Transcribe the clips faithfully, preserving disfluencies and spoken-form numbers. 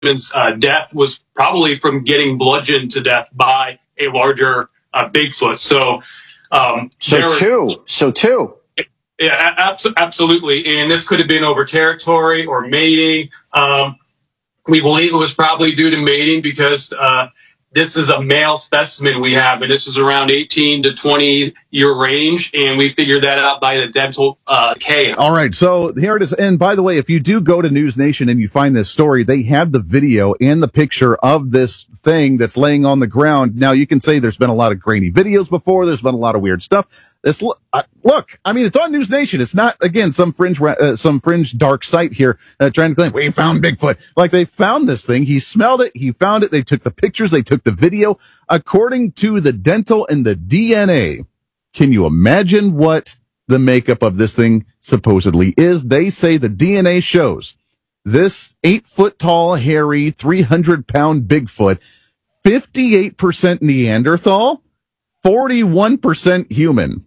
Simmons' uh, death was probably from getting bludgeoned to death by a larger uh, Bigfoot. So, um, so two, so two. Yeah, abso- absolutely. And this could have been over territory or mating. Um, we believe it was probably due to mating because uh, this is a male specimen we have, and this is around eighteen to twenty year range, and we figured that out by the dental uh, decay. All right, so here it is. And by the way, if you do go to News Nation and you find this story, they have the video and the picture of this thing that's laying on the ground. Now, you can say there's been a lot of grainy videos before. There's been a lot of weird stuff. This uh, look, I mean, it's on News Nation. It's not, again, some fringe, uh, some fringe dark site here uh, trying to claim we found Bigfoot. Like, they found this thing. He smelled it. He found it. They took the pictures. They took the video. According to the dental and the D N A, can you imagine what the makeup of this thing supposedly is? They say the D N A shows this eight foot tall, hairy, three hundred pound Bigfoot, fifty-eight percent Neanderthal, forty-one percent human.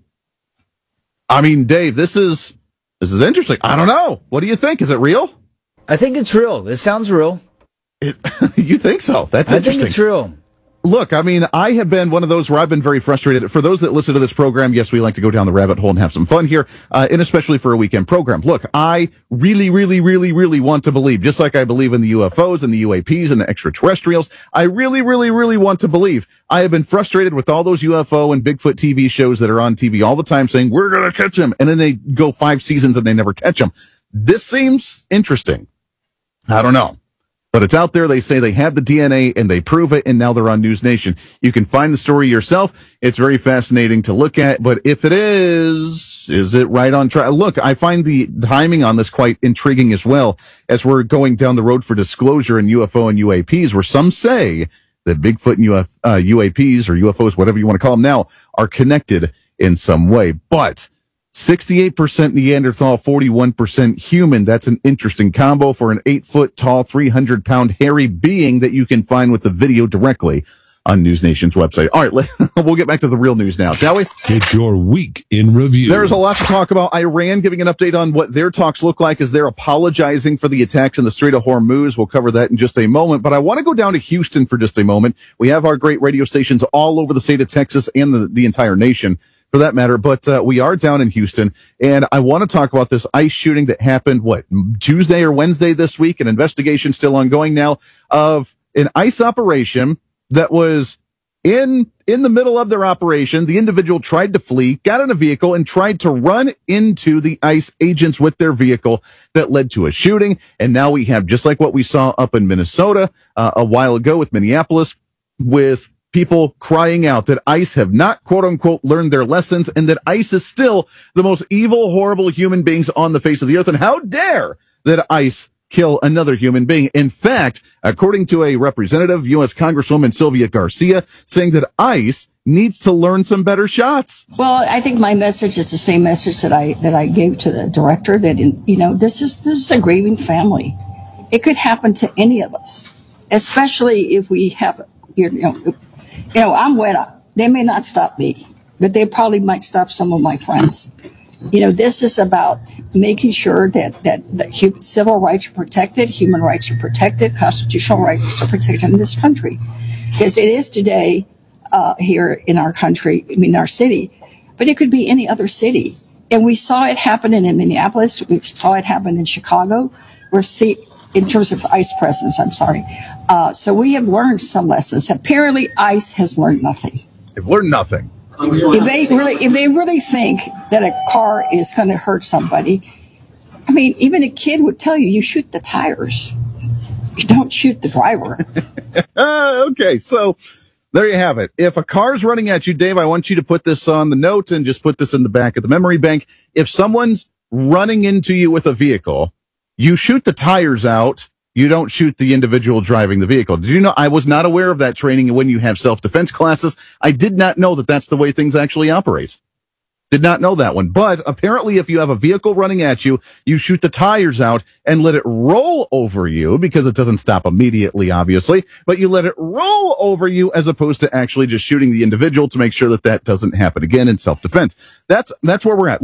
I mean, Dave, this is, this is interesting. I don't know. What do you think? Is it real? I think it's real. It sounds real. It, you think so? That's I interesting. think it's real. Look, I mean, I have been one of those where I've been very frustrated. For those that listen to this program, yes, we like to go down the rabbit hole and have some fun here, uh, and especially for a weekend program. Look, I really, really, really, really want to believe, just like I believe in the U F Os and the U A Ps and the extraterrestrials, I really, really, really want to believe. I have been frustrated with all those U F O and Bigfoot T V shows that are on T V all the time saying, we're going to catch them, and then they go five seasons and they never catch them. This seems interesting. I don't know. But it's out there. They say they have the D N A and they prove it, and now they're on News Nation. You can find the story yourself. It's very fascinating to look at. But if it is, is it right on track? Look, I find the timing on this quite intriguing as well, as we're going down the road for disclosure in U F O and U A Ps, where some say that Bigfoot and U F, uh, U A Ps or U F Os, whatever you want to call them now, are connected in some way. But sixty-eight percent Neanderthal, forty-one percent human. That's an interesting combo for an eight foot tall, three hundred pound hairy being that you can find with the video directly on News Nation's website. All right, we'll get back to the real news now, shall we? It's your week in review. There's a lot to talk about. Iran giving an update on what their talks look like as they're apologizing for the attacks in the Strait of Hormuz. We'll cover that in just a moment. But I want to go down to Houston for just a moment. We have our great radio stations all over the state of Texas and the, the entire nation, for that matter, but uh, we are down in Houston, and I want to talk about this ICE shooting that happened, what, Tuesday or Wednesday this week, an investigation still ongoing now of an ICE operation that was in in the middle of their operation. The individual tried to flee, got in a vehicle, and tried to run into the ICE agents with their vehicle. That led to a shooting, and now we have, just like what we saw up in Minnesota uh, a while ago with Minneapolis, with people crying out that ICE have not, quote unquote, learned their lessons, and that ICE is still the most evil, horrible human beings on the face of the earth. And how dare that ICE kill another human being? In fact, according to a representative, U S Congresswoman Sylvia Garcia, saying that ICE needs to learn some better shots. Well, I think my message is the same message that I that I gave to the director, that, in, you know, this is this is a grieving family. It could happen to any of us, especially if we have, you know, You know, I'm Weta. They may not stop me, but they probably might stop some of my friends. You know, this is about making sure that, that, that human, civil rights are protected, human rights are protected, constitutional rights are protected in this country. Because it is today uh, here in our country, I mean, our city, but it could be any other city. And we saw it happening in Minneapolis. We saw it happen in Chicago. We're see, in terms of ICE presence, I'm sorry. Uh, so we have learned some lessons. Apparently, ICE has learned nothing. They've learned nothing. If they really, if they really think that a car is going to hurt somebody, I mean, even a kid would tell you, you shoot the tires. You don't shoot the driver. uh, okay, so there you have it. If a car's running at you, Dave, I want you to put this on the note and just put this in the back of the memory bank. If someone's running into you with a vehicle, you shoot the tires out. You don't shoot the individual driving the vehicle. Did you know? I was not aware of that training when you have self-defense classes. I did not know that that's the way things actually operate. Did not know that one. But apparently if you have a vehicle running at you, you shoot the tires out and let it roll over you, because it doesn't stop immediately, obviously, but you let it roll over you as opposed to actually just shooting the individual to make sure that that doesn't happen again in self-defense. That's, that's where we're at. Look,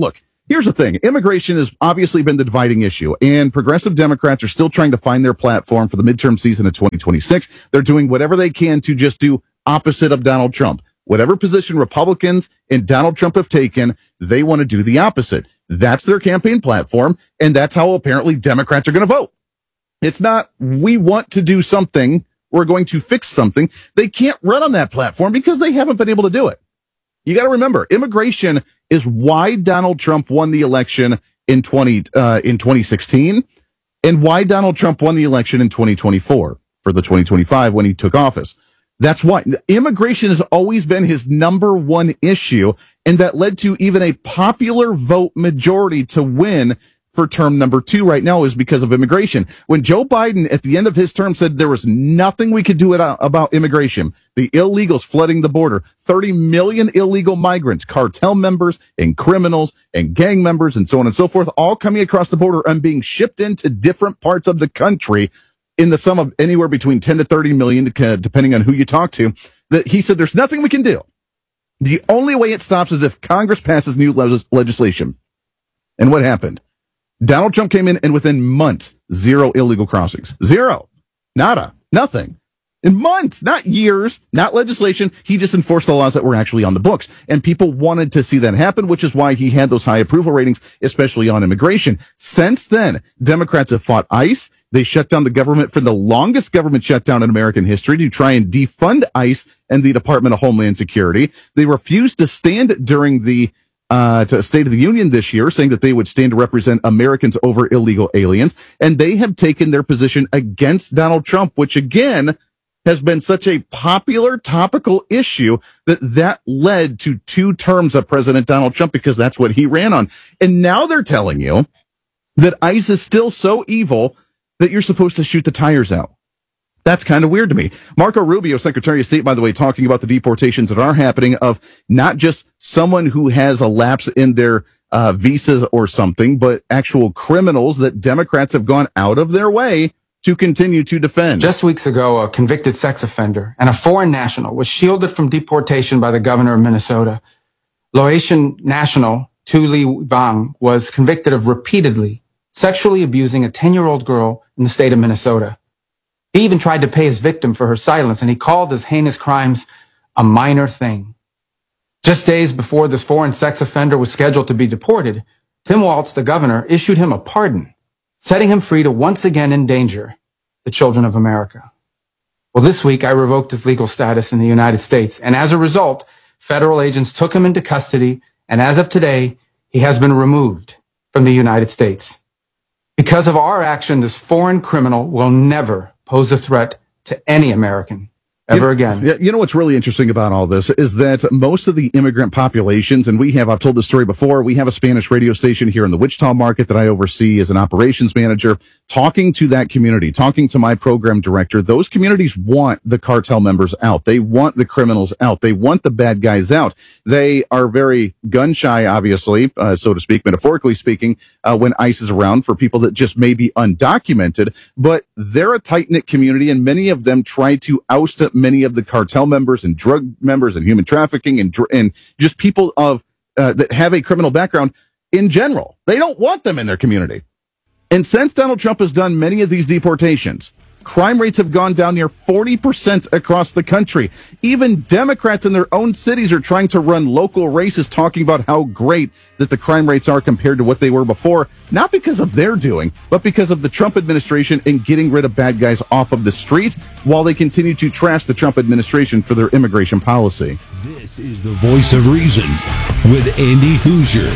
Here's the thing. Immigration has obviously been the dividing issue, and progressive Democrats are still trying to find their platform for the midterm season of twenty twenty-six. They're doing whatever they can to just do opposite of Donald Trump. Whatever position Republicans and Donald Trump have taken, they want to do the opposite. That's their campaign platform, and that's how apparently Democrats are going to vote. It's not, we want to do something, we're going to fix something. They can't run on that platform because they haven't been able to do it. You got to remember, immigration is why Donald Trump won the election in twenty uh, in twenty sixteen, and why Donald Trump won the election in twenty twenty-four for the twenty twenty-five when he took office. That's why immigration has always been his number one issue, and that led to even a popular vote majority to win for term number two right now is because of immigration. When Joe Biden at the end of his term said there was nothing we could do about immigration, the illegals flooding the border, thirty million illegal migrants, cartel members and criminals and gang members and so on and so forth, all coming across the border and being shipped into different parts of the country in the sum of anywhere between ten to thirty million, depending on who you talk to, that he said there's nothing we can do. The only way it stops is if Congress passes new legis- legislation. And what happened? Donald Trump came in, and within months, zero illegal crossings. Zero. Nada. Nothing. In months, not years, not legislation. He just enforced the laws that were actually on the books. And people wanted to see that happen, which is why he had those high approval ratings, especially on immigration. Since then, Democrats have fought ICE. They shut down the government for the longest government shutdown in American history to try and defund ICE and the Department of Homeland Security. They refused to stand during the Uh, to State of the Union this year, saying that they would stand to represent Americans over illegal aliens. And they have taken their position against Donald Trump, which again has been such a popular topical issue that that led to two terms of President Donald Trump because that's what he ran on. And now they're telling you that ICE is still so evil that you're supposed to shoot the tires out. That's kind of weird to me. Marco Rubio, Secretary of State, by the way, talking about the deportations that are happening of not just someone who has a lapse in their uh, visas or something, but actual criminals that Democrats have gone out of their way to continue to defend. Just weeks ago, a convicted sex offender and a foreign national was shielded from deportation by the governor of Minnesota. Laotian national Tu Ly Vang was convicted of repeatedly sexually abusing a ten-year-old girl in the state of Minnesota. He even tried to pay his victim for her silence, and he called his heinous crimes a minor thing. Just days before this foreign sex offender was scheduled to be deported, Tim Walz, the governor, issued him a pardon, setting him free to once again endanger the children of America. Well, this week I revoked his legal status in the United States, and as a result, federal agents took him into custody, and as of today, he has been removed from the United States. Because of our action, this foreign criminal will never pose a threat to any American ever you, again. You know what's really interesting about all this is that most of the immigrant populations, and we have, I've told this story before, we have a Spanish radio station here in the Wichita market that I oversee as an operations manager, talking to that community, talking to my program director. Those communities want the cartel members out. They want the criminals out. They want the bad guys out. They are very gun shy, obviously, uh, so to speak, metaphorically speaking, uh, when ICE is around for people that just may be undocumented, but they're a tight-knit community, and many of them try to oust many of the cartel members and drug members and human trafficking and and just people of uh, that have a criminal background in general. They don't want them in their community. And since Donald Trump has done many of these deportations, crime rates have gone down near forty percent across the country. Even Democrats in their own cities are trying to run local races talking about how great that the crime rates are compared to what they were before, not because of their doing, but because of the Trump administration and getting rid of bad guys off of the street while they continue to trash the Trump administration for their immigration policy. This is the Voice of Reason with Andy Hoosier.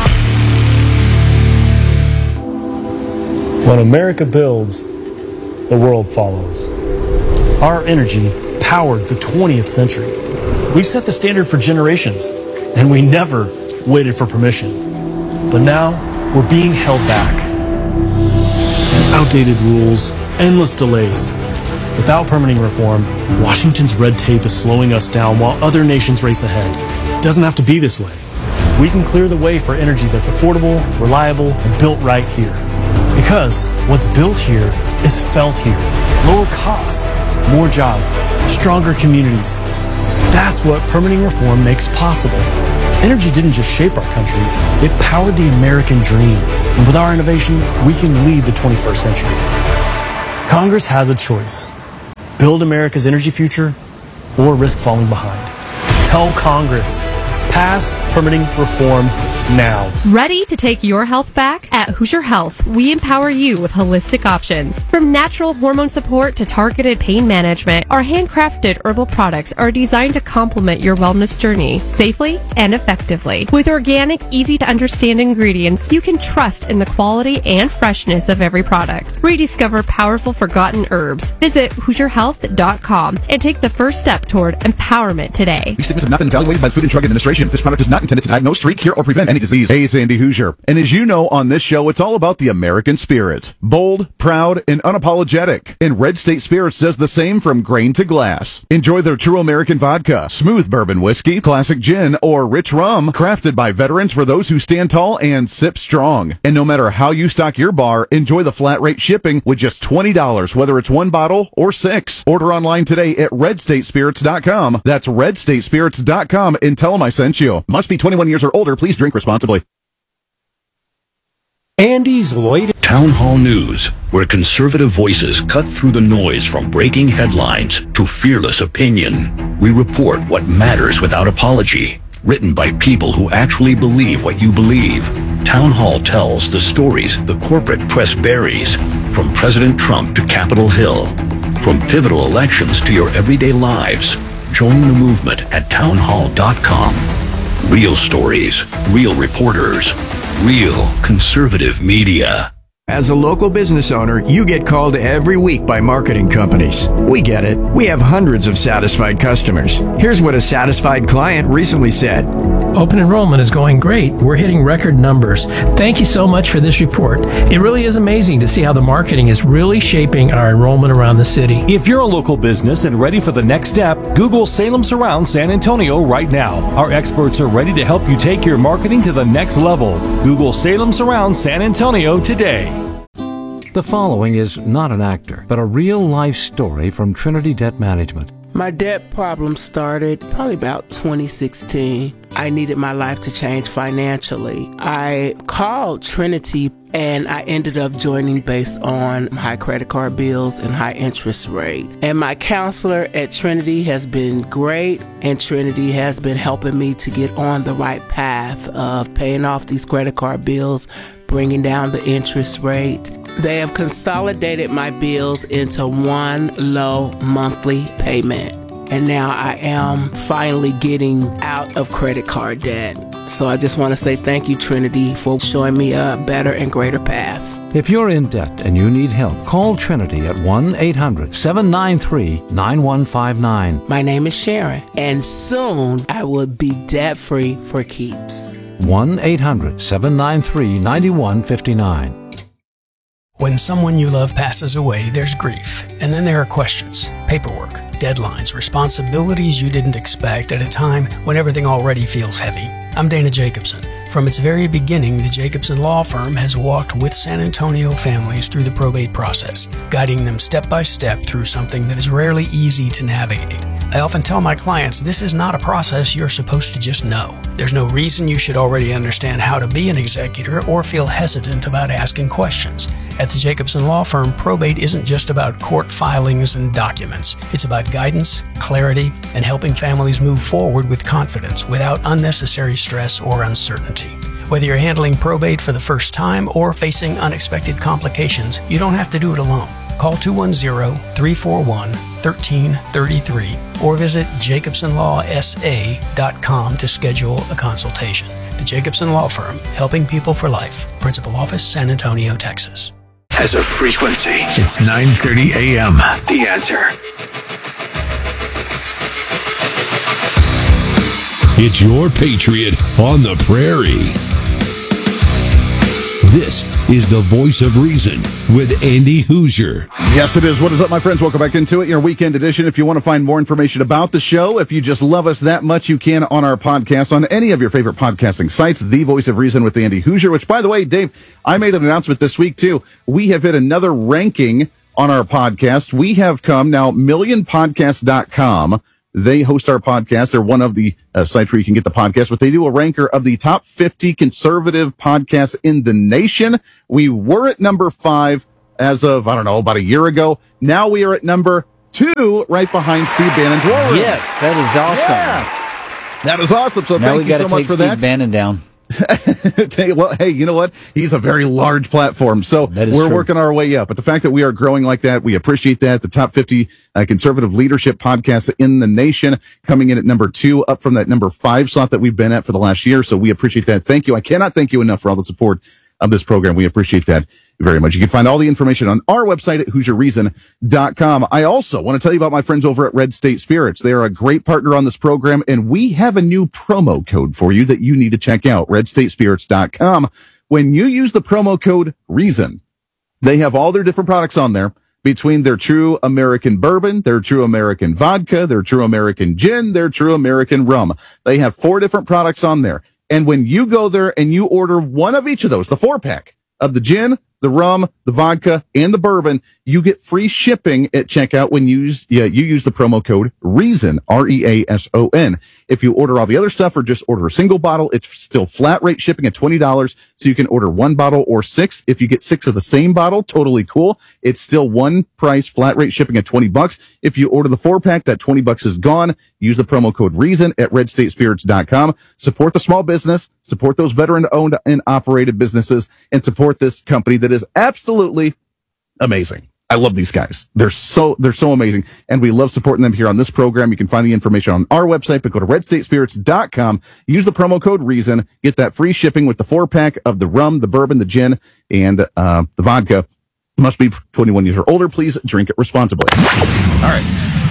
When America builds, the world follows. Our energy powered the twentieth century. We've set the standard for generations, and we never waited for permission. But now, we're being held back. Outdated rules, endless delays. Without permitting reform, Washington's red tape is slowing us down while other nations race ahead. It doesn't have to be this way. We can clear the way for energy that's affordable, reliable, and built right here. Because what's built here is felt here. Lower costs, more jobs, stronger communities. That's what permitting reform makes possible. Energy didn't just shape our country, it powered the American dream. And with our innovation, we can lead the twenty-first century. Congress has a choice. Build America's energy future or risk falling behind. Tell Congress, pass permitting reform now. Ready to take your health back? At Hoosier Health, we empower you with holistic options. From natural hormone support to targeted pain management, our handcrafted herbal products are designed to complement your wellness journey safely and effectively. With organic, easy-to-understand ingredients, you can trust in the quality and freshness of every product. Rediscover powerful forgotten herbs. Visit Hoosier Health dot com and take the first step toward empowerment today. These statements have not been evaluated by the Food and Drug Administration. This product is not intended to diagnose, treat, cure, or prevent any disease. Hey, it's Andy Hoosier. And as you know, on this show, it's all about the American spirit. Bold, proud, and unapologetic. And Red State Spirits does the same from grain to glass. Enjoy their true American vodka, smooth bourbon whiskey, classic gin, or rich rum, crafted by veterans for those who stand tall and sip strong. And no matter how you stock your bar, enjoy the flat rate shipping with just twenty dollars, whether it's one bottle or six. Order online today at red state spirits dot com. That's red state spirits dot com and tell them I sent you. Must be twenty-one years or older. Please drink responsibly. Andy's Lloyd. Town Hall News, where conservative voices cut through the noise from breaking headlines to fearless opinion. We report what matters without apology. Written by people who actually believe what you believe. Town Hall tells the stories the corporate press buries, from President Trump to Capitol Hill. From pivotal elections to your everyday lives. Join the movement at town hall dot com. Real stories, real reporters, real conservative media. As a local business owner, you get called every week by marketing companies. We get it. We have hundreds of satisfied customers. Here's what a satisfied client recently said. Open enrollment is going great. We're hitting record numbers. Thank you so much for this report. It really is amazing to see how the marketing is really shaping our enrollment around the city. If you're a local business and ready for the next step, Google Salem Surround San Antonio right now. Our experts are ready to help you take your marketing to the next level. Google Salem Surround San Antonio today. The following is not an actor, but a real-life story from Trinity Debt Management. My debt problem started probably about twenty sixteen. I needed my life to change financially. I called Trinity and I ended up joining based on high credit card bills and high interest rate. And my counselor at Trinity has been great, and Trinity has been helping me to get on the right path of paying off these credit card bills, bringing down the interest rate. They have consolidated my bills into one low monthly payment. And now I am finally getting out of credit card debt. So I just want to say thank you, Trinity, for showing me a better and greater path. If you're in debt and you need help, call Trinity at one eight hundred seven nine three nine one five nine. My name is Sharon, and soon I will be debt-free for keeps. one eight hundred seven nine three nine one five nine. When someone you love passes away, there's grief. And then there are questions, paperwork, deadlines, responsibilities you didn't expect at a time when everything already feels heavy. I'm Dana Jacobson. From its very beginning, the Jacobson Law Firm has walked with San Antonio families through the probate process, guiding them step by step through something that is rarely easy to navigate. I often tell my clients this is not a process you're supposed to just know. There's no reason you should already understand how to be an executor or feel hesitant about asking questions. At the Jacobson Law Firm, probate isn't just about court filings and documents. It's about guidance, clarity, and helping families move forward with confidence without unnecessary stress or uncertainty. Whether you're handling probate for the first time or facing unexpected complications, you don't have to do it alone. Call two one zero, three four one, one three three three or visit jacobson law s a dot com to schedule a consultation. The Jacobson Law Firm, helping people for life. Principal Office, San Antonio, Texas. Has a frequency. It's nine thirty a.m. The Answer. It's your Patriot on the Prairie. This is the Voice of Reason with Andy Hoosier. Yes, it is. What is up, my friends? Welcome back into it, your weekend edition. If you want to find more information about the show, if you just love us that much, you can on our podcast on any of your favorite podcasting sites, The Voice of Reason with Andy Hoosier, which, by the way, Dave, I made an announcement this week, too. We have hit another ranking on our podcast. We have come now, million podcast dot com They host our podcast. They're one of the uh, sites where you can get the podcast, but they do a ranker of the top fifty conservative podcasts in the nation. We were at number five as of, I don't know, about a year ago. Now we are at number two, right behind Steve Bannon's War Room. Yes, that is awesome. Yeah. That is awesome. So now thank we you gotta so much take for Steve that. Bannon down. Well, hey, you know what? He's a very large platform, so we're true. working our way up. But the fact that we are growing like that, we appreciate that. The top fifty uh, conservative leadership podcasts in the nation, coming in at number two, up from that number five slot that we've been at for the last year. So we appreciate that. Thank you. I cannot thank you enough for all the support of this program. We appreciate that very much. You can find all the information on our website at hoosier reason dot com. I also want to tell you about my friends over at Red State Spirits. They are a great partner on this program, and we have a new promo code for you that you need to check out, red state spirits dot com. When you use the promo code REASON, they have all their different products on there, between their true American bourbon, their true American vodka, their true American gin, their true American rum. They have four different products on there. And when you go there and you order one of each of those, the four pack of the gin, the rum, the vodka, and the bourbon, you get free shipping at checkout when you use, yeah, you use the promo code REASON, R E A S O N. If you order all the other stuff or just order a single bottle, it's still flat rate shipping at twenty dollars. So you can order one bottle or six. If you get six of the same bottle, totally cool. It's still one price, flat rate shipping at twenty bucks. If you order the four pack, that twenty bucks is gone. Use the promo code REASON at red state spirits dot com. Support the small business, support those veteran owned and operated businesses, and support this company that is absolutely amazing. I love these guys. They're so, they're so amazing. And we love supporting them here on this program. You can find the information on our website, but go to red state spirits dot com. Use the promo code REASON. Get that free shipping with the four pack of the rum, the bourbon, the gin, and, uh, the vodka. Must be twenty-one years or older. Please drink it responsibly. All right.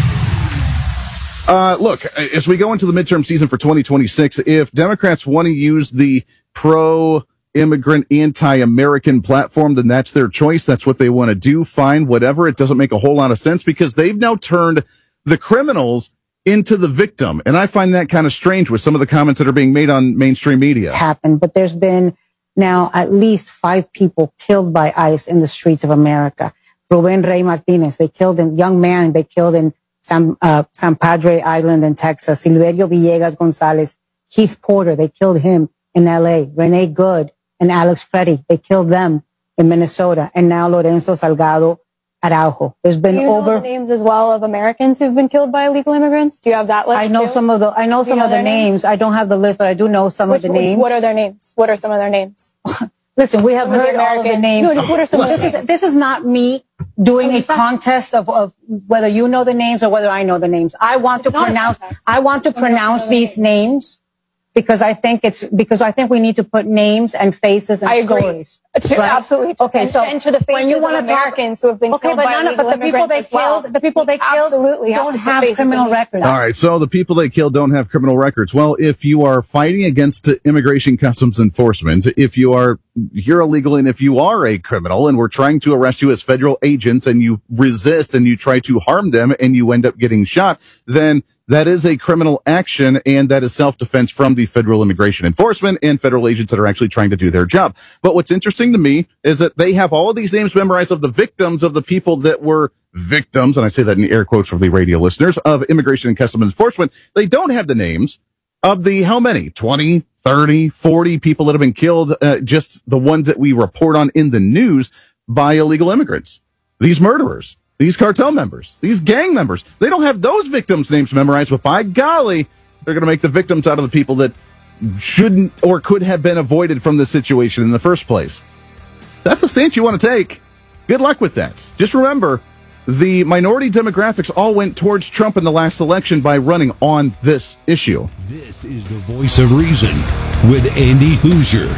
Uh, look, as we go into the midterm season for twenty twenty-six, if Democrats want to use the pro immigrant, anti-American platform, then that's their choice. That's what they want to do. Fine, whatever. It doesn't make a whole lot of sense because they've now turned the criminals into the victim. And I find that kind of strange with some of the comments that are being made on mainstream media. Happened, but there's been now at least five people killed by ICE in the streets of America. Ruben Rey Martinez, they killed a young man they killed in San, uh, San Padre Island in Texas. Silverio Villegas Gonzalez, Keith Porter, they killed him in L A. Renee Good and Alex Freddie, they killed them in Minnesota. And now Lorenzo Salgado Araujo. There's been Do you over know the names as well of Americans who've been killed by illegal immigrants? Do you have that list? I know too? some of the I know Do some you know of the their names. names? I don't have the list, but I do know some Which, of the names. What are their names? What are some of their names? Listen, we have Some of the heard all of the American- names. No, just what are some of the this, names? is, this is not me doing a contest of, of whether you know the names or whether I know the names. I want to It's not a pronounce. contest. I want to Some of them pronounce know the these names because I think it's because I think we need to put names and faces and I agree. stories. To- right? Absolutely. Okay, and, so and to the faces when you of wanna Americans who have been okay, killed but by none of, illegal but the people immigrants they as well. killed, the people they We killed absolutely have don't to put have faces criminal and names to records. them. All right, so the people they killed don't have criminal records. Well, if you are fighting against immigration customs enforcement, if you are, you're illegal and if you are a criminal and we're trying to arrest you as federal agents and you resist and you try to harm them and you end up getting shot, then that is a criminal action and that is self-defense from the federal immigration enforcement and federal agents that are actually trying to do their job. But what's interesting to me is that they have all of these names memorized of the victims of the people that were victims, and I say that in air quotes for the radio listeners, of immigration and customs enforcement. They don't have the names of the how many? twenty, thirty, forty people that have been killed, uh, just the ones that we report on in the news by illegal immigrants. These murderers, these cartel members, these gang members, they don't have those victims' names memorized, but by golly, they're going to make the victims out of the people that shouldn't or could have been avoided from this situation in the first place. That's the stance you want to take. Good luck with that. Just remember, the minority demographics all went towards Trump in the last election by running on this issue. This is the Voice of Reason with Andy Hoosier.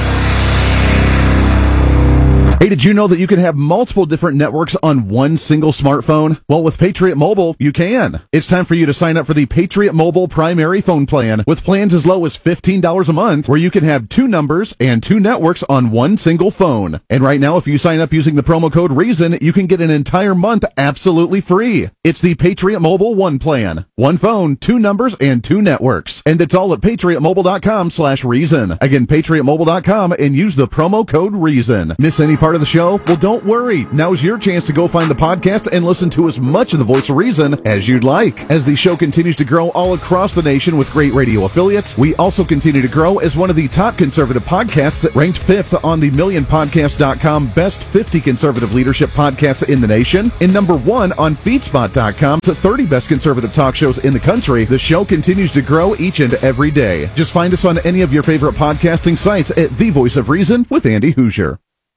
Hey, did you know that you can have multiple different networks on one single smartphone? Well, with Patriot Mobile, you can. It's time for you to sign up for the Patriot Mobile primary phone plan with plans as low as fifteen dollars a month, where you can have two numbers and two networks on one single phone. And right now, if you sign up using the promo code REASON, you can get an entire month absolutely free. It's the Patriot Mobile One plan. One phone, two numbers, and two networks. And it's all at patriot mobile dot com slash reason. Again, patriot mobile dot com and use the promo code REASON. Miss any part part of the show? Well, don't worry. Now's your chance to go find the podcast and listen to as much of the Voice of Reason as you'd like. As the show continues to grow all across the nation with great radio affiliates, we also continue to grow as one of the top conservative podcasts, ranked fifth on the million podcast dot com Best fifty Conservative Leadership Podcasts in the nation, and number one on feedspot dot com's thirty Best Conservative Talk Shows in the country. The show continues to grow each and every day. Just find us on any of your favorite podcasting sites at The Voice of Reason with Andy Hoosier.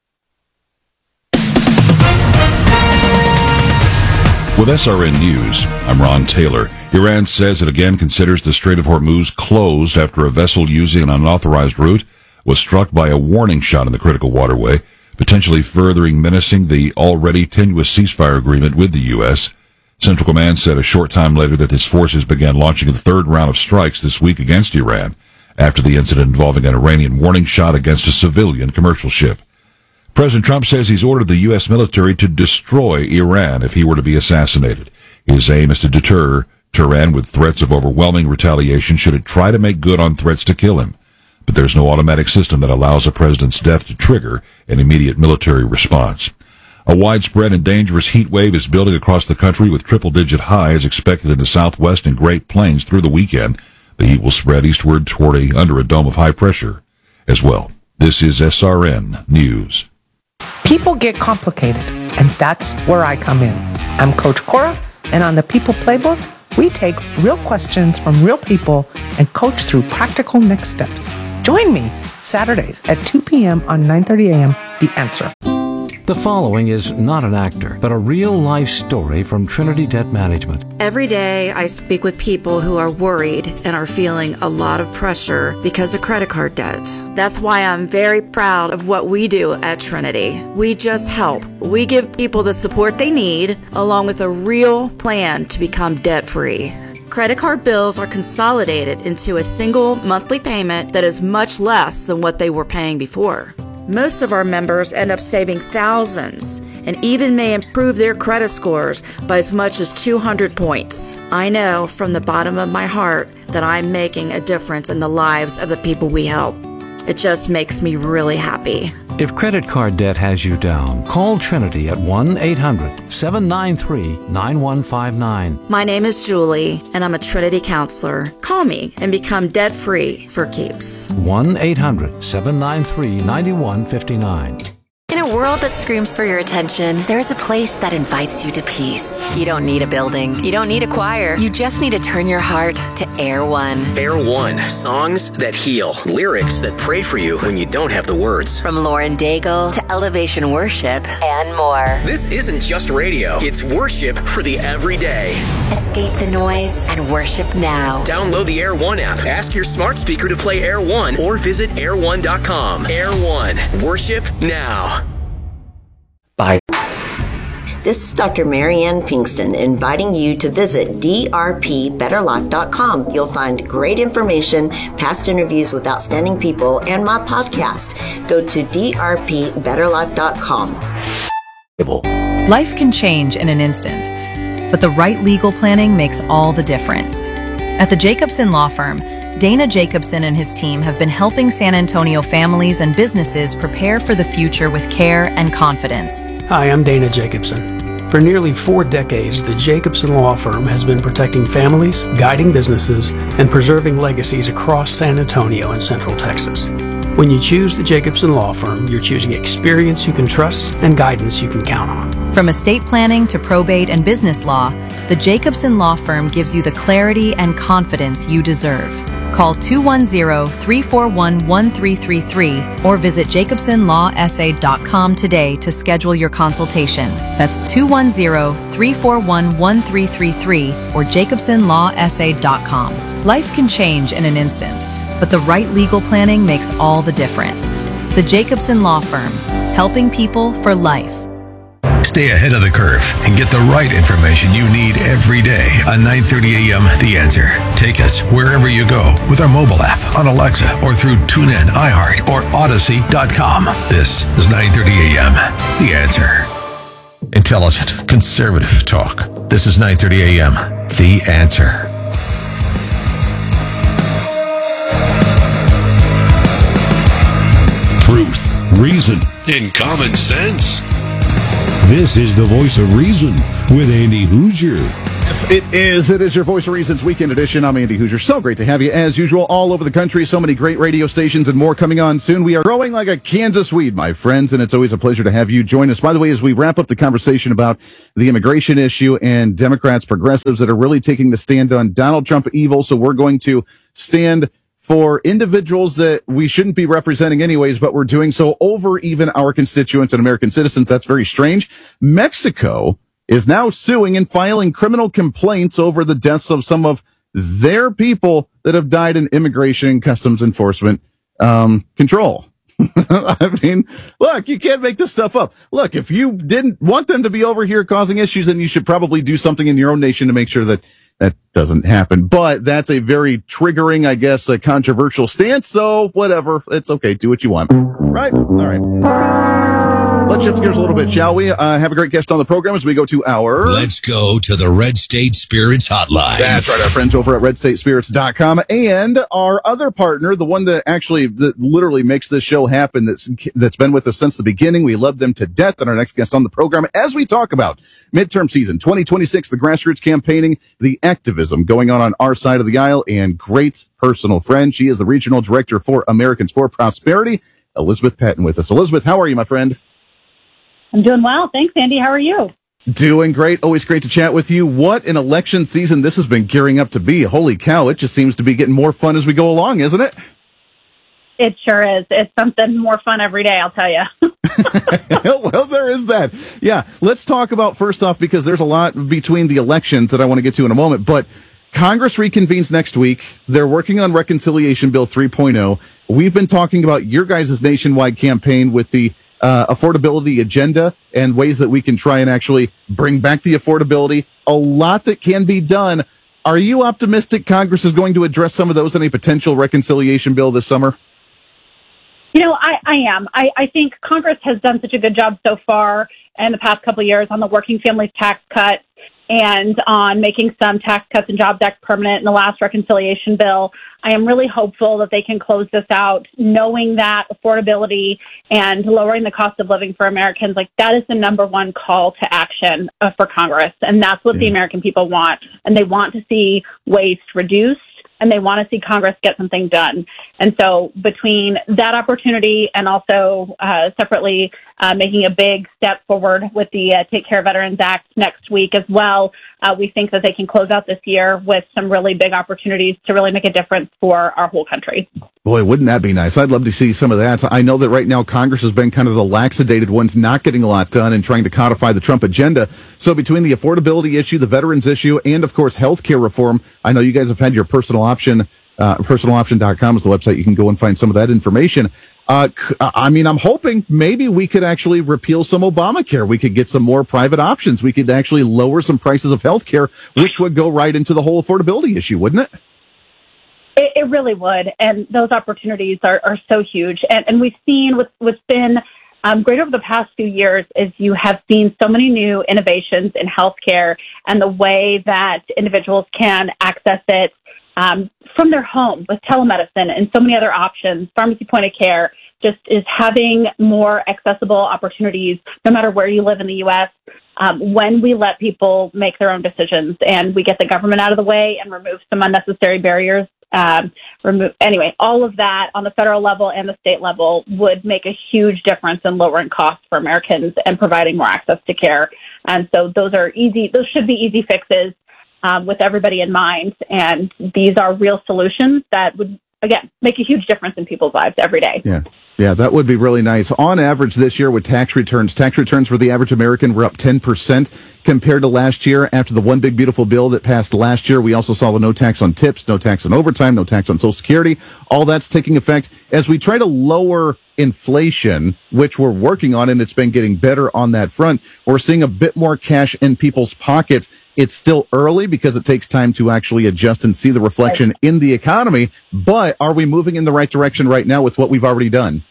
With S R N News, I'm Ron Taylor. Iran says it again considers the Strait of Hormuz closed after a vessel using an unauthorized route was struck by a warning shot in the critical waterway, potentially furthering menacing the already tenuous ceasefire agreement with the U S. Central Command said a short time later that its forces began launching the third round of strikes this week against Iran after the incident involving an Iranian warning shot against a civilian commercial ship. President Trump says he's ordered the U S military to destroy Iran if he were to be assassinated. His aim is to deter Tehran with threats of overwhelming retaliation should it try to make good on threats to kill him. But there's no automatic system that allows a president's death to trigger an immediate military response. A widespread and dangerous heat wave is building across the country with triple-digit highs expected in the Southwest and Great Plains through the weekend. The heat will spread eastward toward a under a dome of high pressure as well. This is S R N News. People get complicated, and that's where I come in. I'm Coach Cora, and on the People Playbook, we take real questions from real people and coach through practical next steps. Join me Saturdays at two p.m. on nine thirty a.m. The Answer. The following is not an actor, but a real-life story from Trinity Debt Management. Every day I speak with people who are worried and are feeling a lot of pressure because of credit card debt. That's why I'm very proud of what we do at Trinity. We just help. We give people the support they need, along with a real plan to become debt-free. Credit card bills are consolidated into a single monthly payment that is much less than what they were paying before. Most of our members end up saving thousands and even may improve their credit scores by as much as two hundred points. I know from the bottom of my heart that I'm making a difference in the lives of the people we help. It just makes me really happy. If credit card debt has you down, call Trinity at one eight hundred seven nine three nine one five nine. My name is Julie, and I'm a Trinity counselor. Call me and become debt-free for keeps. one eight hundred seven nine three nine one five nine. In a world that screams for your attention, there's a place that invites you to peace. You don't need a building. You don't need a choir. You just need to turn your heart to Air One. Air One. Songs that heal. Lyrics that pray for you when you don't have the words. From Lauren Daigle to Elevation Worship and more. This isn't just radio. It's worship for the everyday. Escape the noise and worship now. Download the Air One app. Ask your smart speaker to play Air One or visit air one dot com. Air One. Worship now. Bye. This is Doctor Marianne Pinkston inviting you to visit d r p better life dot com. You'll find great information, past interviews with outstanding people, and my podcast. Go to d r p better life dot com. Life can change in an instant, but the right legal planning makes all the difference. At the Jacobson Law Firm, Dana Jacobson and his team have been helping San Antonio families and businesses prepare for the future with care and confidence. Hi, I'm Dana Jacobson. For nearly four decades, the Jacobson Law Firm has been protecting families, guiding businesses, and preserving legacies across San Antonio and Central Texas. When you choose the Jacobson Law Firm, you're choosing experience you can trust and guidance you can count on. From estate planning to probate and business law, the Jacobson Law Firm gives you the clarity and confidence you deserve. Call two one zero, three four one, one three three three or visit jacobson law s a dot com today to schedule your consultation. That's two one zero, three four one, one three three three or jacobson law s a dot com. Life can change in an instant, but the right legal planning makes all the difference. The Jacobson Law Firm, helping people for life. Stay ahead of the curve and get the right information you need every day on nine thirty a.m. The Answer. Take us wherever you go with our mobile app on Alexa or through TuneIn, iHeart, or Odyssey dot com. This is nine thirty a.m. The Answer. Intelligent, conservative talk. This is nine thirty a.m. The Answer. Truth, reason, in common sense. This is the Voice of Reason with Andy Hoosier. Yes, it is. It is your Voice of Reason's Weekend Edition. I'm Andy Hoosier. So great to have you, as usual, all over the country. So many great radio stations and more coming on soon. We are growing like a Kansas weed, my friends, and it's always a pleasure to have you join us. By the way, as we wrap up the conversation about the immigration issue and Democrats, progressives that are really taking the stand on Donald Trump evil, so we're going to stand for individuals that we shouldn't be representing anyways, but we're doing so over even our constituents and American citizens. That's very strange. Mexico is now suing and filing criminal complaints over the deaths of some of their people that have died in immigration and customs enforcement um, control. I mean, look, you can't make this stuff up. Look, if you didn't want them to be over here causing issues, then you should probably do something in your own nation to make sure that that doesn't happen. But that's a very triggering, I guess, a controversial stance. So whatever. It's okay. Do what you want. Right? All right. Let's shift gears a little bit, shall we? Uh, have a great guest on the program as we go to our... Let's go to the Red State Spirits Hotline. That's right, our friends over at red state spirits dot com. And our other partner, the one that actually, that literally makes this show happen, that's that's been with us since the beginning. We love them to death. And our next guest on the program, as we talk about midterm season twenty twenty-six, the grassroots campaigning, the activism going on on our side of the aisle, and great personal friend. She is the regional director for Americans for Prosperity, Elizabeth Patton, with us. Elizabeth, how are you, my friend? I'm doing well. Thanks, Andy. How are you? Doing great. Always great to chat with you. What an election season this has been gearing up to be. Holy cow. It just seems to be getting more fun as we go along, isn't it? It sure is. It's something more fun every day, I'll tell you. Well, there is that. Yeah. Let's talk about, first off, because there's a lot between the elections that I want to get to in a moment, but Congress reconvenes next week. They're working on Reconciliation Bill three point oh. We've been talking about your guys' nationwide campaign with the Uh, affordability agenda and ways that we can try and actually bring back the affordability. A lot that can be done. Are you optimistic Congress is going to address some of those in a potential reconciliation bill this summer? You know, I, I am. I, I think Congress has done such a good job so far in the past couple of years on the working families tax cut and on making some tax cuts and Jobs Act permanent in the last reconciliation bill. I am really hopeful that they can close this out, knowing that affordability and lowering the cost of living for Americans, like that is the number one call to action uh, for Congress. And that's what yeah. the American people want. And they want to see waste reduced, and they want to see Congress get something done. And so between that opportunity and also uh, separately uh, making a big step forward with the uh, Take Care of Veterans Act next week as well, uh, we think that they can close out this year with some really big opportunities to really make a difference for our whole country. Boy, wouldn't that be nice? I'd love to see some of that. I know that right now Congress has been kind of the laxadated ones, not getting a lot done and trying to codify the Trump agenda. So between the affordability issue, the veterans issue, and of course healthcare reform, I know you guys have had your personal option. Uh, personal option dot com is the website. You can go and find some of that information. Uh, I mean, I'm hoping maybe we could actually repeal some Obamacare. We could get some more private options. We could actually lower some prices of healthcare, which would go right into the whole affordability issue, wouldn't it? It, it really would. And those opportunities are, are so huge. And, and we've seen what's, what's been um, great over the past few years is you have seen so many new innovations in healthcare and the way that individuals can access it Um, from their home with telemedicine and so many other options. Pharmacy point of care just is having more accessible opportunities no matter where you live in the U S Um, when we let people make their own decisions and we get the government out of the way and remove some unnecessary barriers. Um, remove, anyway, all of that on the federal level and the state level would make a huge difference in lowering costs for Americans and providing more access to care. And so those are easy, those should be easy fixes. Um, with everybody in mind. And these are real solutions that would, again, make a huge difference in people's lives every day. Yeah. Yeah, that would be really nice. On average this year with tax returns, tax returns for the average American were up ten percent compared to last year. After the one big beautiful bill that passed last year, we also saw the no tax on tips, no tax on overtime, no tax on Social Security. All that's taking effect as we try to lower inflation, which we're working on, and it's been getting better on that front. We're seeing a bit more cash in people's pockets. It's still early because it takes time to actually adjust and see the reflection in the economy. But are we moving in the right direction right now with what we've already done?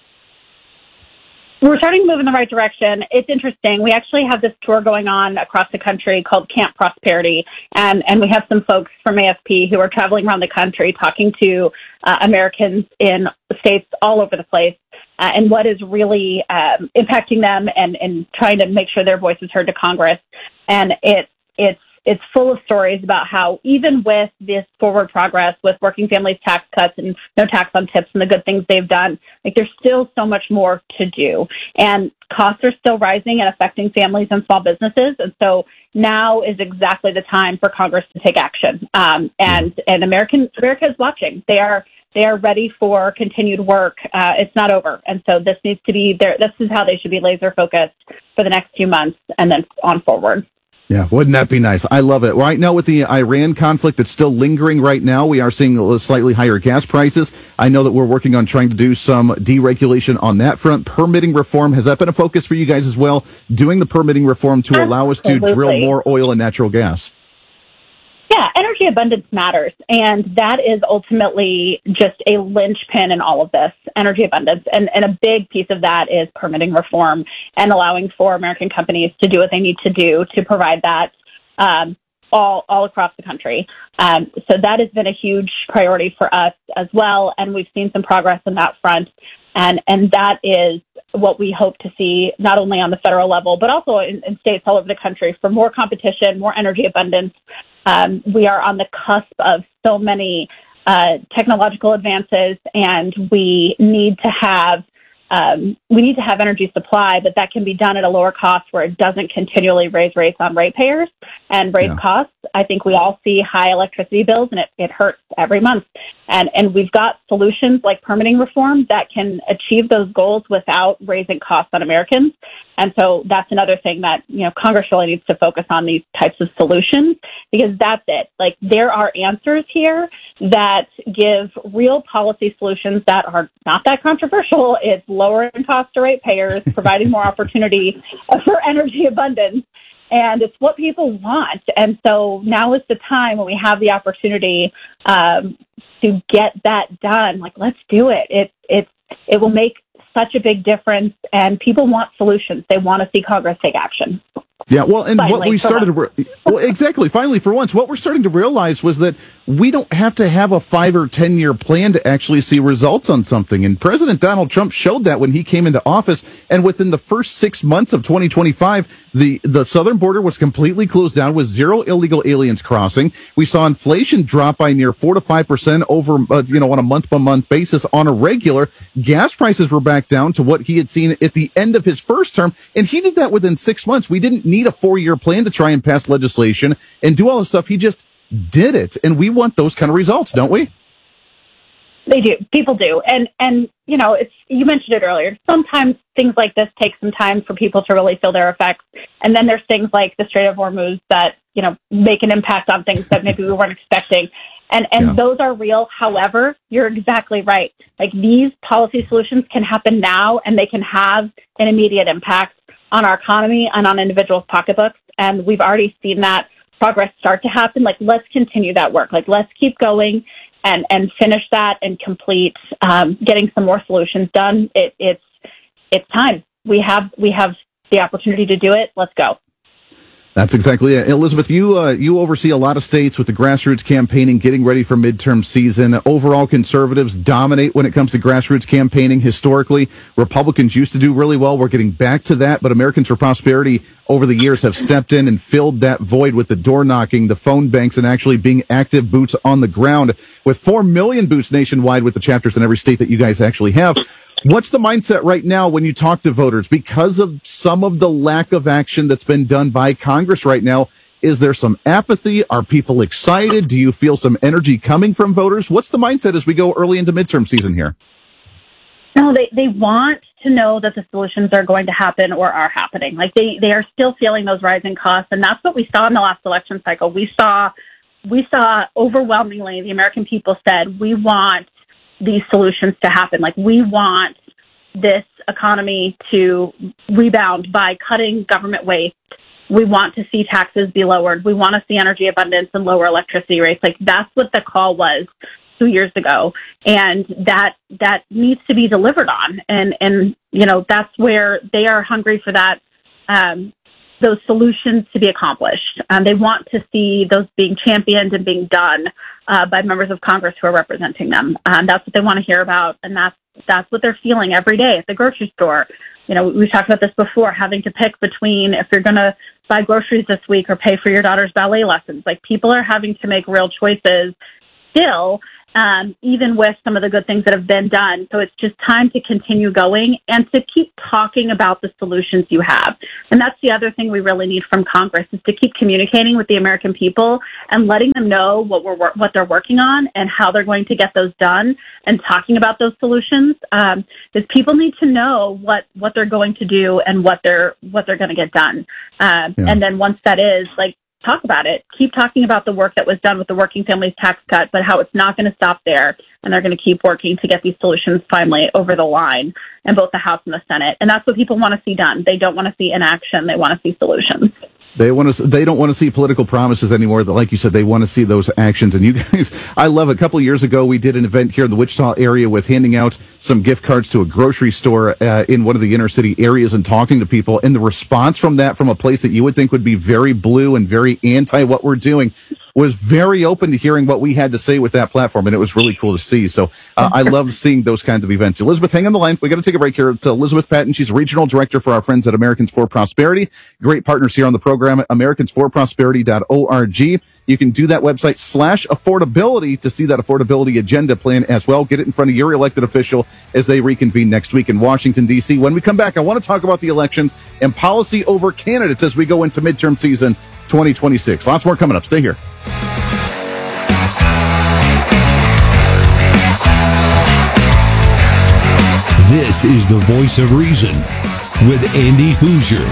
We're starting to move in the right direction. It's interesting. We actually have this tour going on across the country called Camp Prosperity, and, and we have some folks from A F P who are traveling around the country talking to uh, Americans in states all over the place. uh, and what is really um, impacting them, and, and trying to make sure their voice is heard to Congress. And it's it's it's full of stories about how even with this forward progress with working families tax cuts and no tax on tips and the good things they've done, like there's still so much more to do. And costs are still rising and affecting families and small businesses. And so now is exactly the time for Congress to take action. Um, and, and American, America is watching. They are, they are ready for continued work. Uh, it's not over. And so this needs to be there. This is how they should be laser focused for the next few months and then on forward. Yeah, wouldn't that be nice? I love it. Right now with the Iran conflict that's still lingering right now, we are seeing slightly higher gas prices. I know that we're working on trying to do some deregulation on that front. Permitting reform, has that been a focus for you guys as well? Doing the permitting reform to Absolutely. allow us to drill more oil and natural gas? Yeah, energy abundance matters, and that is ultimately just a linchpin in all of this, energy abundance. And, and a big piece of that is permitting reform and allowing for American companies to do what they need to do to provide that um, all all across the country. Um, so that has been a huge priority for us as well, and we've seen some progress on that front. And and that is what we hope to see not only on the federal level, but also in, in states all over the country for more competition, more energy abundance. Um, we are on the cusp of so many uh, technological advances, and we need to have um, we need to have energy supply, but that can be done at a lower cost where it doesn't continually raise rates on ratepayers and raise yeah. costs. I think we all see high electricity bills, and it, it hurts every month. And and we've got solutions like permitting reform that can achieve those goals without raising costs on Americans. And so that's another thing that, you know, Congress really needs to focus on, these types of solutions, because that's it. Like, there are answers here that give real policy solutions that are not that controversial. It's lowering costs to ratepayers, providing more opportunity for energy abundance. And it's what people want. And so now is the time when we have the opportunity um, to get that done. Like, let's do it. It, it, it will make such a big difference, and people want solutions. They want to see Congress take action. Yeah, well, and Finally, what we started to, re- well, exactly, finally, for once, what we're starting to realize was that we don't have to have a five or ten year plan to actually see results on something. And President Donald Trump showed that when he came into office. And within the first six months of twenty twenty-five, the, the southern border was completely closed down with zero illegal aliens crossing. We saw inflation drop by near four to five percent over, uh, you know, on a month by month basis on a regular. Gas prices were back down to what he had seen at the end of his first term. And he did that within six months. We didn't need a four year plan to try and pass legislation and do all this stuff. He just did it. And we want those kind of results, don't we? They do. People do. And, and, you know, it's, you mentioned it earlier. Sometimes things like this take some time for people to really feel their effects. And then there's things like the Strait of Hormuz that, you know, make an impact on things that maybe we weren't expecting. And, and yeah. those are real. However, you're exactly right. Like, these policy solutions can happen now, and they can have an immediate impact on our economy and on individuals' pocketbooks. And we've already seen that progress start to happen. Like, let's continue that work. Like, let's keep going and, and finish that and complete um, getting some more solutions done. It, it's it's time. We have we have the opportunity to do it. Let's go. That's exactly it. Elizabeth, you uh, you oversee a lot of states with the grassroots campaigning, getting ready for midterm season. Overall, conservatives dominate when it comes to grassroots campaigning. Historically, Republicans used to do really well. We're getting back to that, but Americans for Prosperity over the years have stepped in and filled that void with the door knocking, the phone banks, and actually being active boots on the ground with four million boots nationwide with the chapters in every state that you guys actually have. What's the mindset right now when you talk to voters? Because of some of the lack of action that's been done by Congress right now, is there some apathy? Are people excited? Do you feel some energy coming from voters? What's the mindset as we go early into midterm season here? No, they, they want to know that the solutions are going to happen or are happening. Like, they, they are still feeling those rising costs. And that's what we saw in the last election cycle. We saw, we saw overwhelmingly the American people said, we want these solutions to happen. Like, we want this economy to rebound by cutting government waste. We want to see taxes be lowered. We want to see energy abundance and lower electricity rates. Like, that's what the call was two years ago. And that, that needs to be delivered on. And, and, you know, that's where they are hungry for that, um, those solutions to be accomplished. Um, they want to see those being championed and being done uh, by members of Congress who are representing them. Um, that's what they want to hear about, and that's that's what they're feeling every day at the grocery store. You know, we've talked about this before, having to pick between if you're going to buy groceries this week or pay for your daughter's ballet lessons. Like, people are having to make real choices still, um, even with some of the good things that have been done. So it's just time to continue going and to keep talking about the solutions you have. And that's the other thing we really need from Congress, is to keep communicating with the American people and letting them know what we're what they're working on and how they're going to get those done, and talking about those solutions. Um, because people need to know what, what they're going to do and what they're what they're going to get done. Um, yeah. And then once that is, like, talk about it. Keep talking about the work that was done with the Working Families Tax Cut, but how it's not going to stop there, and they're going to keep working to get these solutions finally over the line in both the House and the Senate. And that's what people want to see done. They don't want to see inaction. They want to see solutions. They want to. They don't want to see political promises anymore. Like you said, they want to see those actions. And you guys, I love it. A couple of years ago, we did an event here in the Wichita area with handing out some gift cards to a grocery store uh, in one of the inner city areas and talking to people. And the response from that, from a place that you would think would be very blue and very anti what we're doing, was very open to hearing what we had to say with that platform, and it was really cool to see. So uh, I love seeing those kinds of events. Elizabeth, hang on the line. We got to take a break here. To Elizabeth Patton, she's regional director for our friends at Americans for Prosperity. Great partners here on the program, Americans for Prosperity dot org. You can do that website slash affordability to see that affordability agenda plan as well. Get it in front of your elected official as they reconvene next week in Washington, D C. When we come back, I want to talk about the elections and policy over candidates as we go into midterm season twenty twenty-six. Lots more coming up. Stay here. This is the Voice of Reason with Andy Hoosier.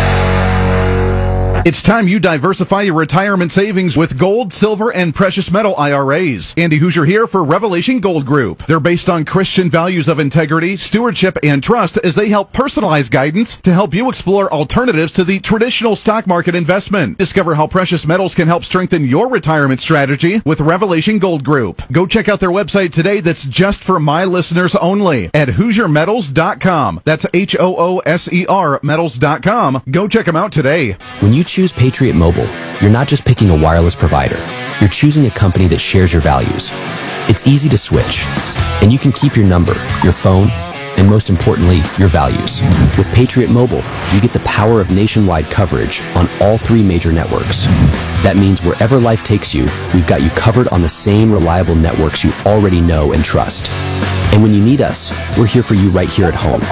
It's time you diversify your retirement savings with gold, silver, and precious metal I R As. Andy Hoosier here for Revelation Gold Group. They're based on Christian values of integrity, stewardship, and trust as they help personalize guidance to help you explore alternatives to the traditional stock market investment. Discover how precious metals can help strengthen your retirement strategy with Revelation Gold Group. Go check out their website today that's just for my listeners only at Hoosier Metals dot com. That's H O O S E R Metals dot com. Go check them out today. When you choose Patriot Mobile, you're not just picking a wireless provider. You're choosing a company that shares your values. It's easy to switch, and you can keep your number, your phone, and most importantly, your values. With Patriot Mobile, you get the power of nationwide coverage on all three major networks. That means wherever life takes you, we've got you covered on the same reliable networks you already know and trust. And when you need us, we're here for you right here at home.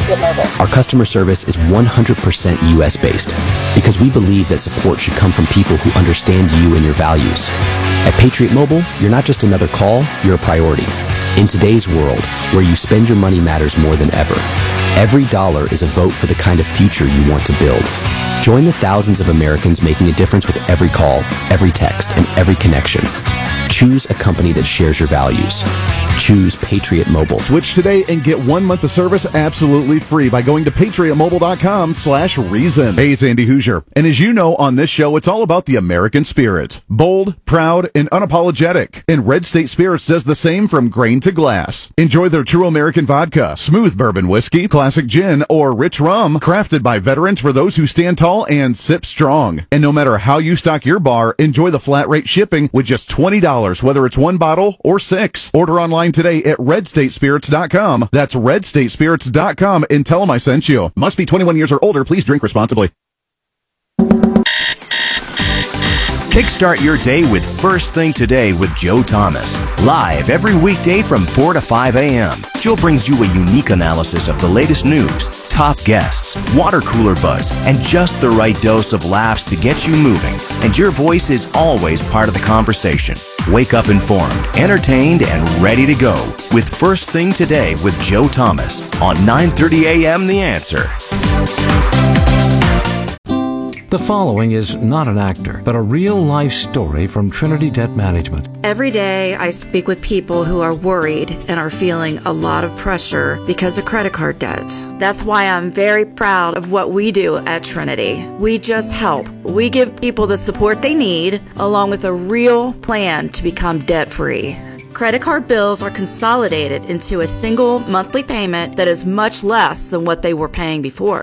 Our customer service is one hundred percent U S based because we believe that support should come from people who understand you and your values. At Patriot Mobile, you're not just another call, you're a priority. In today's world, where you spend your money matters more than ever, every dollar is a vote for the kind of future you want to build. Join the thousands of Americans making a difference with every call, every text, and every connection. Choose a company that shares your values. Choose Patriot Mobile. Switch today and get one month of service absolutely free by going to patriot mobile dot com slash reason. Hey, it's Andy Hoosier. And as you know, on this show, it's all about the American spirit. Bold, proud, and unapologetic. And Red State Spirits does the same from grain to glass. Enjoy their true American vodka, smooth bourbon whiskey, classic gin, or rich rum. Crafted by veterans for those who stand tall and sip strong. And no matter how you stock your bar, enjoy the flat rate shipping with just twenty dollars, whether it's one bottle or six. Order online today at red state spirits dot com. That's red state spirits dot com and tell them I sent you. Must be twenty-one years or older. Please drink responsibly. Kickstart your day with First Thing Today with Joe Thomas. Live every weekday from four to five a.m. Joe brings you a unique analysis of the latest news, top guests, water cooler buzz, and just the right dose of laughs to get you moving. And your voice is always part of the conversation. Wake up informed, entertained, and ready to go with First Thing Today with Joe Thomas on nine thirty a.m. The Answer. The following is not an actor, but a real-life story from Trinity Debt Management. Every day, I speak with people who are worried and are feeling a lot of pressure because of credit card debt. That's why I'm very proud of what we do at Trinity. We just help. We give people the support they need, along with a real plan to become debt-free. Credit card bills are consolidated into a single monthly payment that is much less than what they were paying before.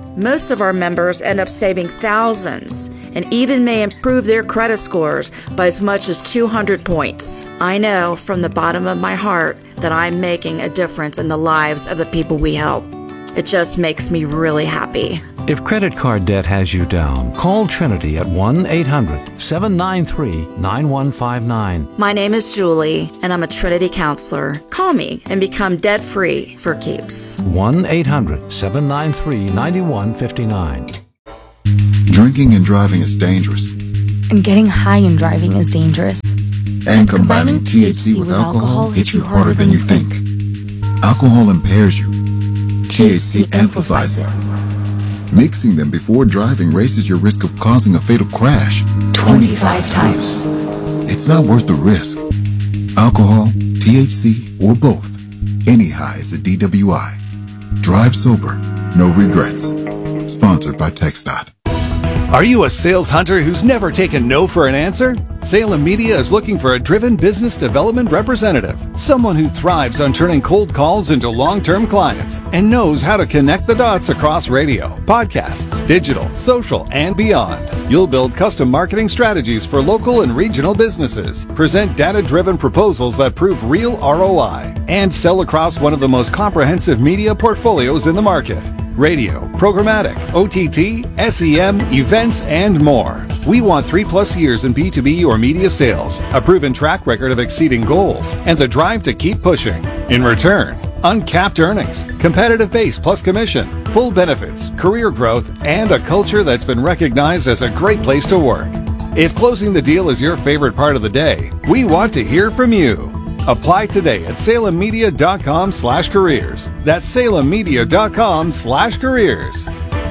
Most of our members end up saving thousands and even may improve their credit scores by as much as two hundred points. I know from the bottom of my heart that I'm making a difference in the lives of the people we help. It just makes me really happy. If credit card debt has you down, call Trinity at one eight hundred seven nine three nine one five nine. My name is Julie, and I'm a Trinity counselor. Call me and become debt-free for keeps. one eight hundred seven nine three nine one five nine. Drinking and driving is dangerous. And getting high and driving is dangerous. And combining T H C with alcohol hits you harder than you think. Alcohol impairs you. T H C amplifies it. Mixing them before driving raises your risk of causing a fatal crash twenty-five times. It's not worth the risk. Alcohol, T H C, or both. Any high is a D W I. Drive sober, no regrets. Sponsored by TxDOT. Are you a sales hunter who's never taken no for an answer? Salem Media is looking for a driven business development representative, someone who thrives on turning cold calls into long-term clients and knows how to connect the dots across radio, podcasts, digital, social, and beyond. You'll build custom marketing strategies for local and regional businesses, present data-driven proposals that prove real R O I, and sell across one of the most comprehensive media portfolios in the market. Radio, programmatic, O T T, S E M, events, and more. We want three plus years in B two B or media sales, a proven track record of exceeding goals, and the drive to keep pushing. In return, uncapped earnings, competitive base plus commission, full benefits, career growth, and a culture that's been recognized as a great place to work. If closing the deal is your favorite part of the day, we want to hear from you. Apply today at salemmedia.com slash careers. That's salemmedia.com slash careers.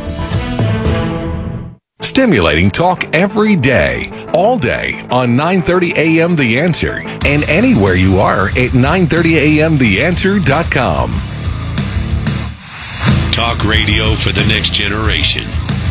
Stimulating talk every day, all day on nine thirty a.m. The Answer and anywhere you are at nine thirty a m the answer dot com. Talk radio for the next generation.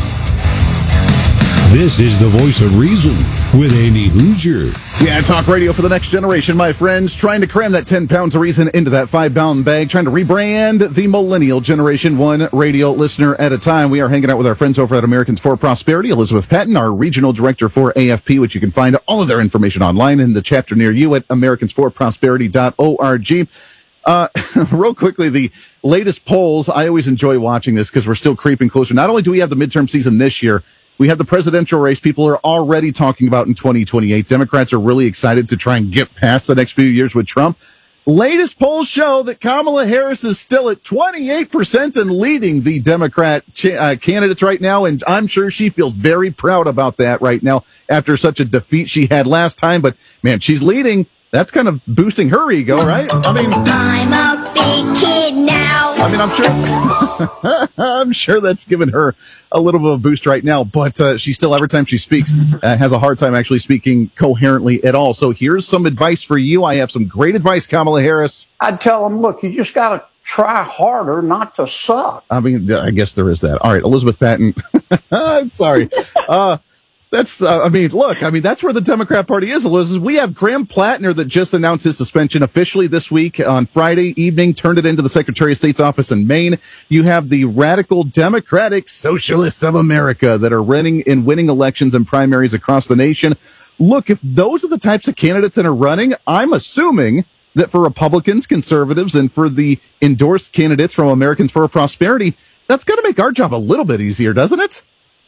This is the voice of reason with Andy Hoosier. Yeah, talk radio for the next generation, my friends. Trying to cram that ten pounds of reason into that five pound bag. Trying to rebrand the millennial generation, one radio listener at a time. We are hanging out with our friends over at Americans for Prosperity. Elizabeth Patton, our regional director for A F P, which you can find all of their information online in the chapter near you at americans for prosperity dot org. Uh, real quickly, the latest polls, I always enjoy watching this because we're still creeping closer. Not only do we have the midterm season this year, we have the presidential race people are already talking about in twenty twenty-eight. Democrats are really excited to try and get past the next few years with Trump. Latest polls show that Kamala Harris is still at twenty-eight percent and leading the Democrat ch- uh, candidates right now. And I'm sure she feels very proud about that right now after such a defeat she had last time. But man, she's leading. That's kind of boosting her ego, right? I mean, I'm a big kid now. I mean, I'm sure, I'm sure that's given her a little bit of a boost right now, but uh, she still, every time she speaks, uh, has a hard time actually speaking coherently at all. So here's some advice for you. I have some great advice, Kamala Harris. I'd tell them, look, you just got to try harder not to suck. I mean, I guess there is that. All right, Elizabeth Patton. I'm sorry. Uh, That's, uh, I mean, look, I mean, that's where the Democrat Party is, Elizabeth. We have Graham Plattner that just announced his suspension officially this week on Friday evening, turned it into the Secretary of State's office in Maine. You have the radical Democratic Socialists of America that are running and winning elections and primaries across the nation. Look, if those are the types of candidates that are running, I'm assuming that for Republicans, conservatives, and for the endorsed candidates from Americans for Prosperity, that's going to make our job a little bit easier, doesn't it?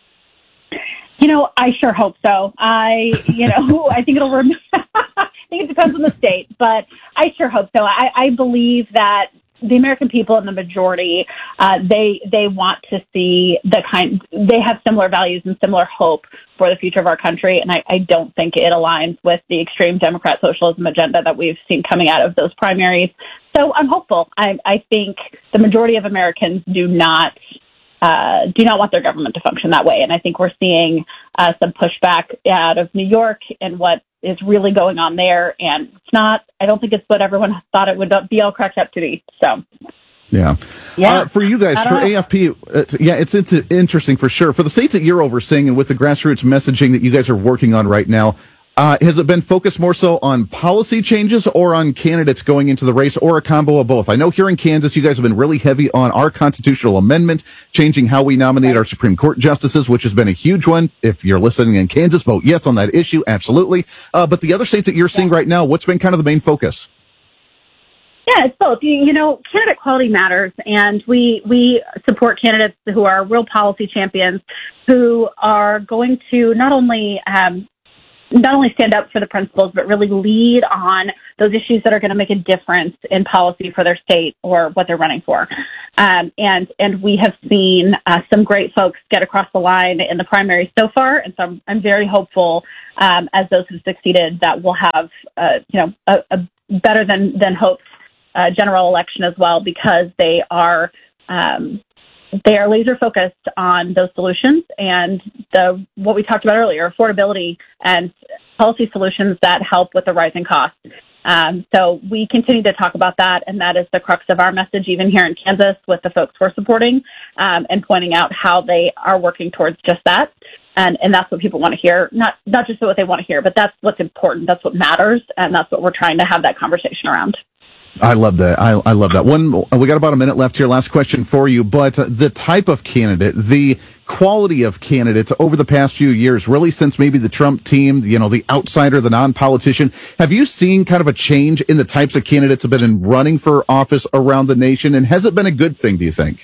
You know, I sure hope so. I, you know, I think it'll, rem- I think it depends on the state, but I sure hope so. I, I believe that the American people in the majority, uh, they, they want to see the kind, they have similar values and similar hope for the future of our country. And I, I don't think it aligns with the extreme Democrat socialism agenda that we've seen coming out of those primaries. So I'm hopeful. I, I think the majority of Americans do not Uh, do not want their government to function that way. And I think we're seeing uh, some pushback out of New York and what is really going on there. And it's not, I don't think it's what everyone thought it would be all cracked up to be. So. Yeah. Yeah. Uh, for you guys, for A F P, uh, yeah, it's, it's interesting for sure. For the states that you're overseeing and with the grassroots messaging that you guys are working on right now, Uh, has it been focused more so on policy changes or on candidates going into the race, or a combo of both? I know here in Kansas, you guys have been really heavy on our constitutional amendment, changing how we nominate our Supreme Court justices, which has been a huge one. If you're listening in Kansas, vote yes on that issue. Absolutely. Uh, but the other states that you're seeing right now, what's been kind of the main focus? Yeah, it's both. You, you know, candidate quality matters, and we we support candidates who are real policy champions, who are going to not only um, not only stand up for the principles, but really lead on those issues that are going to make a difference in policy for their state or what they're running for. Um, and and we have seen uh, some great folks get across the line in the primary so far, and so I'm, I'm very hopeful um, as those who've succeeded that we'll have uh, you know a, a better than than hoped Uh, general election as well, because they are um, they are laser focused on those solutions and the what we talked about earlier, affordability and policy solutions that help with the rising costs. Um, so we continue to talk about that, and that is the crux of our message, even here in Kansas, with the folks we're supporting, um, and pointing out how they are working towards just that. And, and that's what people want to hear, not not just what they want to hear, but that's what's important, that's what matters, and that's what we're trying to have that conversation around. I love that. I, I love that. One, we got about a minute left here. Last question for you. But uh, the type of candidate, the quality of candidates over the past few years, really since maybe the Trump team, you know, the outsider, the non-politician, have you seen kind of a change in the types of candidates that have been running for office around the nation? And has it been a good thing, do you think?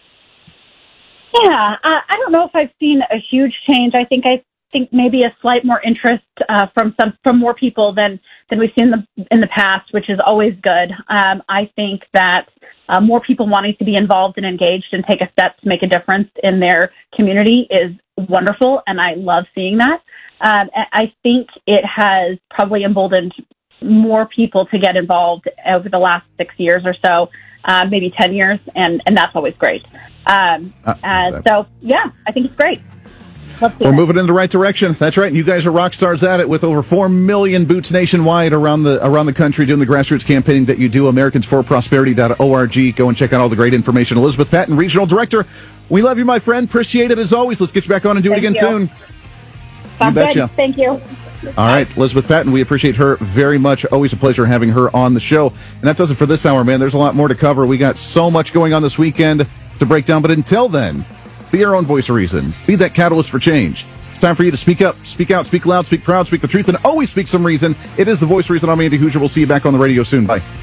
Yeah, uh, I don't know if I've seen a huge change. I think I think maybe a slight more interest uh, from some from more people than than we've seen in the, in the past, which is always good. Um, I think that uh, more people wanting to be involved and engaged and take a step to make a difference in their community is wonderful, and I love seeing that. Um, I think it has probably emboldened more people to get involved over the last six years or so, uh, maybe ten years, and, and that's always great. Um, uh, uh, so, yeah, I think it's great. We're it. moving in the right direction. That's right. You guys are rock stars at it, with over four million boots nationwide around the around the country doing the grassroots campaigning that you do. Americans for Prosperity dot org. Go and check out all the great information. Elizabeth Patton, Regional Director. We love you, my friend. Appreciate it as always. Let's get you back on and do Thank it again you. soon. Sounds you betcha. Good. Thank you. All right, Elizabeth Patton, we appreciate her very much. Always a pleasure having her on the show. And that does it for this hour, man. There's a lot more to cover. We got so much going on this weekend to break down. But until then, be your own voice of reason. Be that catalyst for change. It's time for you to speak up, speak out, speak loud, speak proud, speak the truth, and always speak some reason. It is the voice of reason. I'm Andy Hoosier. We'll see you back on the radio soon. Bye.